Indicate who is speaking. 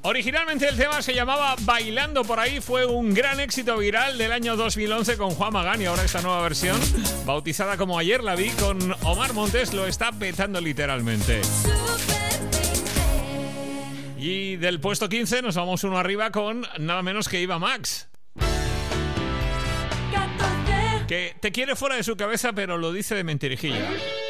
Speaker 1: Originalmente el tema se llamaba Bailando por ahí, fue un gran éxito viral del año 2011 con Juan Magán, y ahora esta nueva versión, bautizada como Ayer la vi, con Omar Montes, lo está petando literalmente. Y del puesto 15 nos vamos uno arriba con nada menos que Eva Max, que te quiere fuera de su cabeza, pero lo dice de mentirijilla.